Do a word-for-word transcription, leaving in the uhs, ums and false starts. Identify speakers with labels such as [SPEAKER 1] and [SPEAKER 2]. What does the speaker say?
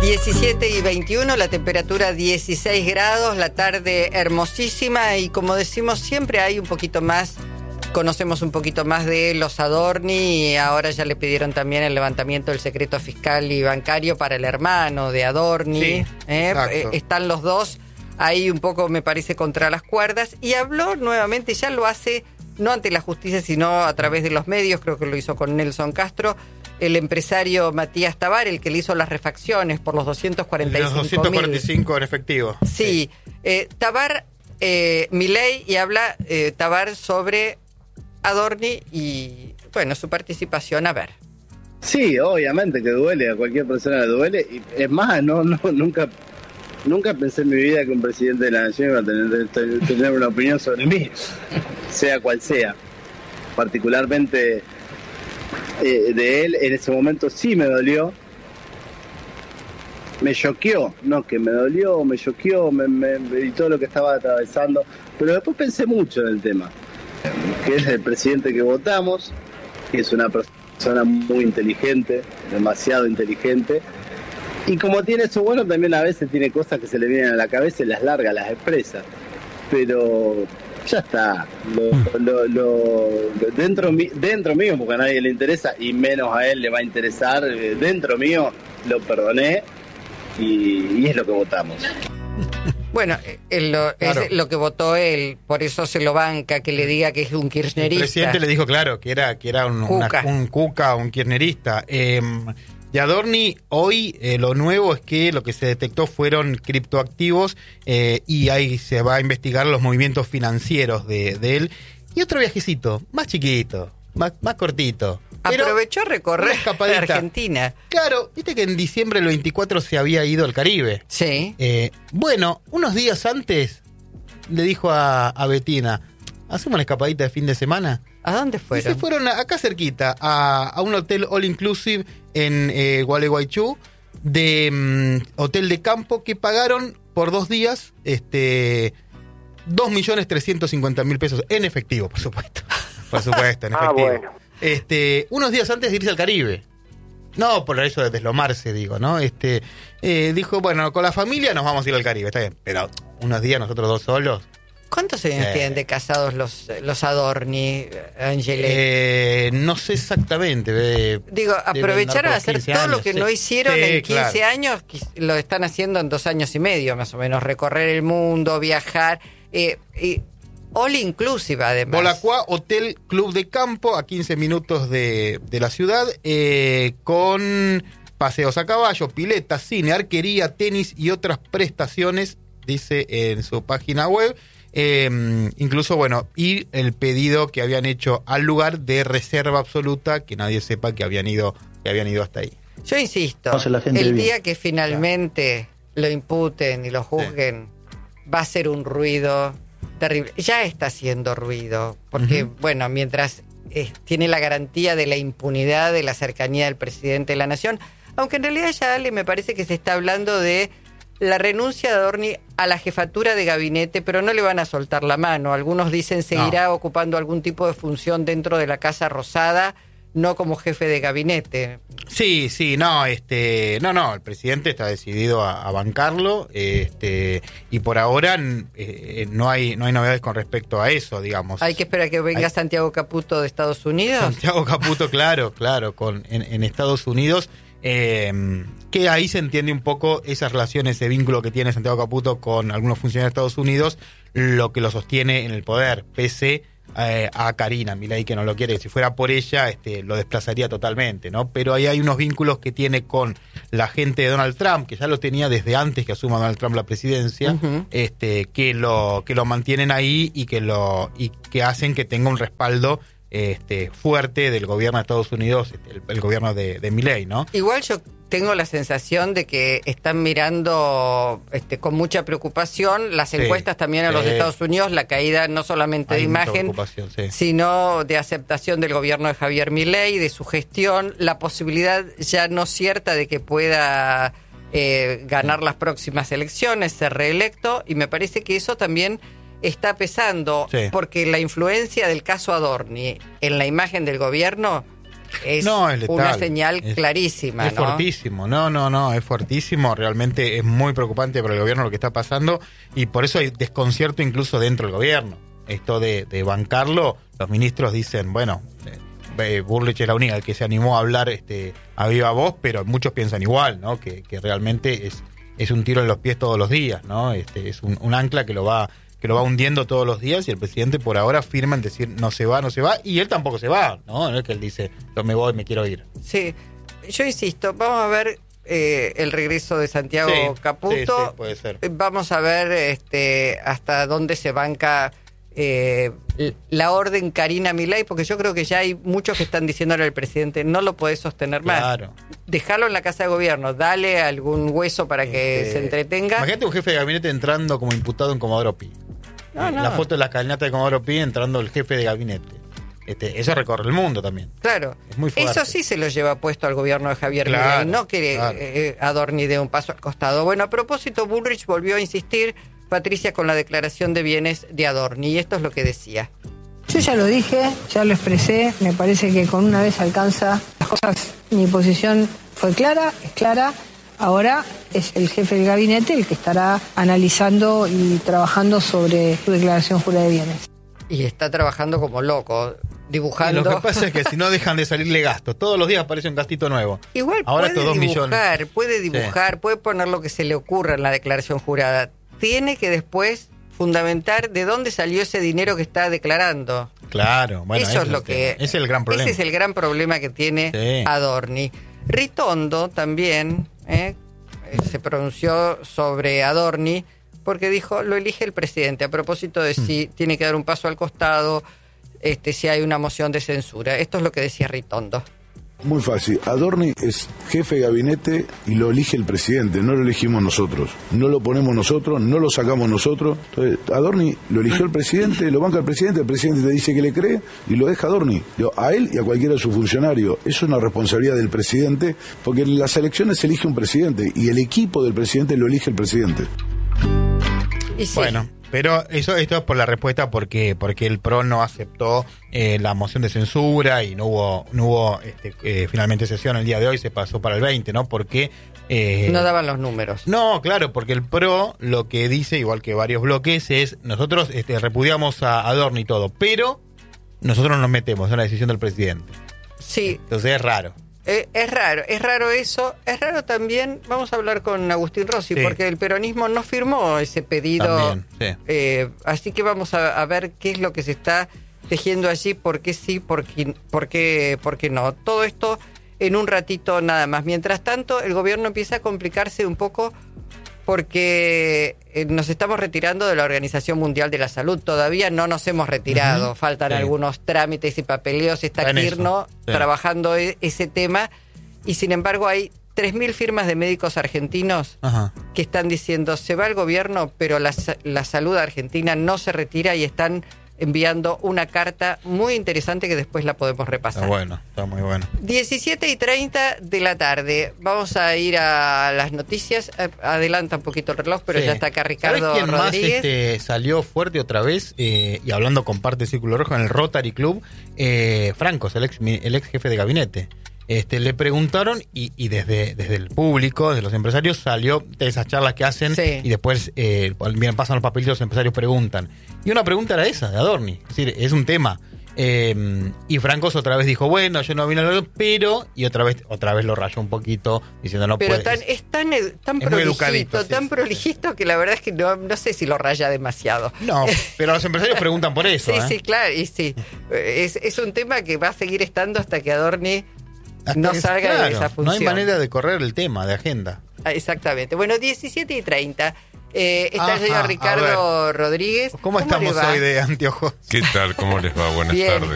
[SPEAKER 1] diecisiete y veintiuno, la temperatura dieciséis grados, la tarde hermosísima y como decimos siempre hay un poquito más, conocemos un poquito más de los Adorni y ahora ya le pidieron también el levantamiento del secreto fiscal y bancario para el hermano de Adorni.
[SPEAKER 2] Sí,
[SPEAKER 1] ¿eh? Eh, están los dos ahí un poco me parece contra las cuerdas y habló nuevamente, ya lo hace no ante la justicia sino a través de los medios, creo que lo hizo con Nelson Castro, el empresario Matías Tabar, el que le hizo las refacciones por los doscientos cuarenta y cinco mil.
[SPEAKER 2] Los doscientos cuarenta y cinco en efectivo.
[SPEAKER 1] Sí,
[SPEAKER 2] sí.
[SPEAKER 1] Eh, Tabar, eh, Milei, y habla eh, Tabar sobre Adorni y, bueno, su participación. A ver.
[SPEAKER 3] Sí, obviamente que duele, a cualquier persona le duele. Y es más, no, no, nunca, nunca pensé en mi vida que un presidente de la nación iba a tener, tener una opinión sobre mí, sea cual sea. Particularmente eh, de él, en ese momento sí me dolió. Me choqueó, no, que me dolió, me choqueó, me, me, y todo lo que estaba atravesando. Pero después pensé mucho en el tema. Que es el presidente que votamos, que es una persona muy inteligente, demasiado inteligente, y como tiene eso bueno, también a veces tiene cosas que se le vienen a la cabeza y las larga, las expresa, pero ya está, lo, lo, lo, dentro, dentro mío, porque a nadie le interesa, y menos a él le va a interesar, dentro mío lo perdoné, y, y es lo que votamos.
[SPEAKER 1] Bueno, él lo, claro. Es lo que votó él, por eso se lo banca, que le diga que es un kirchnerista.
[SPEAKER 2] El presidente le dijo, claro, que era que era un cuca, una, un, cuca, un kirchnerista. Eh, de Adorni, hoy eh, lo nuevo es que lo que se detectó fueron criptoactivos eh, y ahí se va a investigar los movimientos financieros de, de él. Y otro viajecito, más chiquito, más, más cortito.
[SPEAKER 1] Aprovechó a recorrer Argentina.
[SPEAKER 2] Claro, viste que en diciembre del veinticuatro se había ido al Caribe.
[SPEAKER 1] Sí.
[SPEAKER 2] Eh, bueno, unos días antes le dijo a, a Betina, ¿hacemos una escapadita de fin de semana?
[SPEAKER 1] ¿A dónde fueron?
[SPEAKER 2] Y se fueron a, acá cerquita, a, a un hotel all inclusive en eh, Gualeguaychú, de um, hotel de campo, que pagaron por dos días este dos millones trescientos cincuenta mil pesos en efectivo, por supuesto. Por supuesto, en efectivo. Ah, bueno. Este, unos días antes de irse al Caribe. No por eso de deslomarse, digo, ¿no? Este, eh, dijo, bueno, con la familia nos vamos a ir al Caribe, está bien, pero unos días nosotros dos solos.
[SPEAKER 1] ¿Cuántos años eh, tienen de casados los, los Adorni, Angele?
[SPEAKER 2] Eh, no sé exactamente. De,
[SPEAKER 1] digo, aprovecharon a hacer todo años, lo que sí. no hicieron sí, en quince claro. años, lo están haciendo en dos años y medio, más o menos, recorrer el mundo, viajar, eh, eh, all inclusive, además.
[SPEAKER 2] Bolacuá, Hotel Club de Campo, a quince minutos de, de la ciudad, eh, con paseos a caballo, pileta, cine, arquería, tenis y otras prestaciones, dice en su página web. Eh, incluso, bueno, y el pedido que habían hecho al lugar de reserva absoluta, que nadie sepa que habían ido, que habían ido hasta ahí.
[SPEAKER 1] Yo insisto, el día que finalmente claro. lo imputen y lo juzguen, sí. va a ser un ruido terrible. Ya está haciendo ruido, porque, uh-huh. bueno, mientras eh, tiene la garantía de la impunidad, de la cercanía del presidente de la nación, aunque en realidad ya, Ale, me parece que se está hablando de la renuncia de Adorni a la jefatura de gabinete, pero no le van a soltar la mano. Algunos dicen seguirá no. ocupando algún tipo de función dentro de la Casa Rosada, no como jefe de gabinete.
[SPEAKER 2] Sí, sí, no, este, no, no, el presidente está decidido a, a bancarlo, este, y por ahora eh, no hay, no hay novedades con respecto a eso, digamos.
[SPEAKER 1] Hay que esperar a que venga hay... Santiago Caputo de Estados Unidos.
[SPEAKER 2] Santiago Caputo, claro, claro, con en, en Estados Unidos. Eh, que ahí se entiende un poco esas relaciones, ese vínculo que tiene Santiago Caputo con algunos funcionarios de Estados Unidos, lo que lo sostiene en el poder, pese eh, a Karina Milei, que no lo quiere. Si fuera por ella, este, lo desplazaría totalmente, ¿no? Pero ahí hay unos vínculos que tiene con la gente de Donald Trump, que ya lo tenía desde antes que asuma Donald Trump la presidencia, uh-huh. este, que lo que lo mantienen ahí y que lo y que hacen que tenga un respaldo Este, fuerte del gobierno de Estados Unidos, este, el, el gobierno de, de Milei, ¿no?
[SPEAKER 1] Igual yo tengo la sensación de que están mirando este, con mucha preocupación las sí, encuestas también a los eh, Estados Unidos, la caída no solamente de imagen, sí. sino de aceptación del gobierno de Javier Milei, de su gestión, la posibilidad ya no cierta de que pueda eh, ganar las próximas elecciones, ser reelecto, y me parece que eso también está pesando, sí. porque la influencia del caso Adorni en la imagen del gobierno es,
[SPEAKER 2] no, es
[SPEAKER 1] una señal
[SPEAKER 2] es,
[SPEAKER 1] clarísima,
[SPEAKER 2] es
[SPEAKER 1] ¿no?
[SPEAKER 2] Fuertísimo, no, no, no, es fuertísimo, realmente es muy preocupante para el gobierno lo que está pasando y por eso hay desconcierto incluso dentro del gobierno. Esto de, de bancarlo, los ministros dicen, bueno, eh, Bullrich es la única que se animó a hablar este, a viva voz, pero muchos piensan igual, ¿no? Que, que realmente es, es un tiro en los pies todos los días, ¿no? Este, es un, un ancla que lo va que lo va hundiendo todos los días y el presidente por ahora firma en decir no se va, no se va, y él tampoco se va, ¿no? No es que él dice yo me voy, me quiero ir.
[SPEAKER 1] Sí, yo insisto, vamos a ver eh, el regreso de Santiago
[SPEAKER 2] sí,
[SPEAKER 1] Caputo.
[SPEAKER 2] Sí, sí, puede ser.
[SPEAKER 1] Vamos a ver este, hasta dónde se banca eh, la orden Karina Milei, porque yo creo que ya hay muchos que están diciéndole al presidente no lo podés sostener más.
[SPEAKER 2] Claro.
[SPEAKER 1] Dejarlo en la casa de gobierno, dale algún hueso para que
[SPEAKER 2] este,
[SPEAKER 1] se entretenga.
[SPEAKER 2] Imagínate un jefe de gabinete entrando como imputado en Comodoro Pi.
[SPEAKER 1] No, no.
[SPEAKER 2] La foto de la cadenata de Comodoro Pi entrando el jefe de gabinete. Este, eso recorre el mundo también.
[SPEAKER 1] Claro.
[SPEAKER 2] Es muy fuerte.
[SPEAKER 1] Eso sí se lo lleva puesto al gobierno de Javier
[SPEAKER 2] claro,
[SPEAKER 1] Milei, no que
[SPEAKER 2] claro.
[SPEAKER 1] eh, Adorni dé un paso al costado. Bueno, a propósito, Bullrich volvió a insistir, Patricia, con la declaración de bienes de Adorni, y esto es lo que decía.
[SPEAKER 4] Yo ya lo dije, ya lo expresé, me parece que con una vez alcanza las cosas. Mi posición fue clara, es clara. Ahora es el jefe del gabinete el que estará analizando y trabajando sobre su declaración jurada de bienes.
[SPEAKER 1] Y está trabajando como loco, dibujando.
[SPEAKER 2] Y lo que pasa es que si no dejan de salirle gastos, todos los días aparece un gastito nuevo.
[SPEAKER 1] Igual
[SPEAKER 2] ahora
[SPEAKER 1] puede
[SPEAKER 2] dos
[SPEAKER 1] dibujar,
[SPEAKER 2] millones.
[SPEAKER 1] puede dibujar, sí. puede poner lo que se le ocurra en la declaración jurada. Tiene que después fundamentar de dónde salió ese dinero que está declarando.
[SPEAKER 2] Claro, bueno,
[SPEAKER 1] eso es lo que
[SPEAKER 2] ese es el gran problema.
[SPEAKER 1] Ese es el gran problema que tiene
[SPEAKER 2] sí.
[SPEAKER 1] Adorni. Ritondo también eh, se pronunció sobre Adorni porque dijo lo elige el presidente a propósito de hmm. si tiene que dar un paso al costado, este, si hay una moción de censura. Esto es lo que decía Ritondo.
[SPEAKER 5] Muy fácil. Adorni es jefe de gabinete y lo elige el presidente, no lo elegimos nosotros. No lo ponemos nosotros, no lo sacamos nosotros. Entonces, Adorni lo eligió el presidente, lo banca el presidente, el presidente te dice que le cree y lo deja Adorni. A él y a cualquiera de sus funcionarios. Eso es una responsabilidad del presidente, porque en las elecciones se elige un presidente y el equipo del presidente lo elige el presidente.
[SPEAKER 1] Y sí.
[SPEAKER 2] Bueno. Pero eso esto es por la respuesta porque porque el P R O no aceptó eh, la moción de censura y no hubo no hubo este, eh, finalmente sesión el día de hoy, se pasó para el veinte, ¿no? Porque eh,
[SPEAKER 1] no daban los números.
[SPEAKER 2] No, claro, porque el P R O lo que dice, igual que varios bloques, es nosotros este, repudiamos a Adorni y todo, pero nosotros nos metemos en la decisión del presidente.
[SPEAKER 1] Sí.
[SPEAKER 2] Entonces es raro.
[SPEAKER 1] Eh, es raro, es raro eso. Es raro también, vamos a hablar con Agustín Rossi,
[SPEAKER 2] sí.
[SPEAKER 1] porque el peronismo no firmó ese pedido.
[SPEAKER 2] También, sí.
[SPEAKER 1] eh, así que vamos a, a ver qué es lo que se está tejiendo allí, por qué sí, por qué, por qué, por qué no. Todo esto en un ratito nada más. Mientras tanto, el gobierno empieza a complicarse un poco porque eh, nos estamos retirando de la Organización Mundial de la Salud. Todavía no nos hemos retirado. Uh-huh. Faltan sí. algunos trámites y papeleos. Está Kirno sí. trabajando e- ese tema. Y sin embargo hay tres mil firmas de médicos argentinos uh-huh. que están diciendo se va el gobierno, pero la, la salud argentina no se retira, y están enviando una carta muy interesante que después la podemos repasar.
[SPEAKER 2] Está bueno, está muy bueno.
[SPEAKER 1] diecisiete y treinta de la tarde. Vamos a ir a las noticias. Adelanta un poquito el reloj, pero sí. ya está acá Ricardo
[SPEAKER 2] ¿Sabés quién
[SPEAKER 1] Rodríguez?
[SPEAKER 2] Más este, salió fuerte otra vez, eh, y hablando con parte de Círculo Rojo en el Rotary Club? Eh, Francos, el ex, el ex jefe de gabinete. Este, le preguntaron y, y desde, desde el público, desde los empresarios, salió de esas charlas que hacen sí. y después eh, bien, pasan los papeles y los empresarios preguntan. Y una pregunta era esa, de Adorni. Es decir, es un tema. Eh, y Francos otra vez dijo, bueno, yo no vine a hablar, pero... Y otra vez otra vez lo rayó un poquito, diciendo no
[SPEAKER 1] pero
[SPEAKER 2] puede...
[SPEAKER 1] Tan, es tan, tan
[SPEAKER 2] es
[SPEAKER 1] prolijito,
[SPEAKER 2] sí,
[SPEAKER 1] tan
[SPEAKER 2] sí,
[SPEAKER 1] prolijito sí. que la verdad es que no, no sé si lo raya demasiado.
[SPEAKER 2] No, pero los empresarios preguntan por eso.
[SPEAKER 1] Sí,
[SPEAKER 2] ¿eh?
[SPEAKER 1] sí, claro, y sí. Es, es un tema que va a seguir estando hasta que Adorni... Hasta no salga claro, de esa función.
[SPEAKER 2] No hay manera de correr el tema de agenda.
[SPEAKER 1] Exactamente. Bueno, diecisiete y treinta. Eh, está el señor Ricardo Rodríguez.
[SPEAKER 2] ¿Cómo, ¿Cómo estamos hoy de anteojos?
[SPEAKER 6] ¿Qué tal? ¿Cómo les va? Buenas
[SPEAKER 1] Bien.
[SPEAKER 6] tardes.